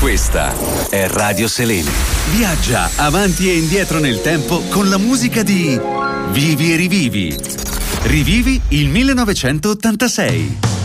Questa è Radio Selene. Viaggia avanti e indietro nel tempo con la musica di Vivi e rivivi. Rivivi il 1986.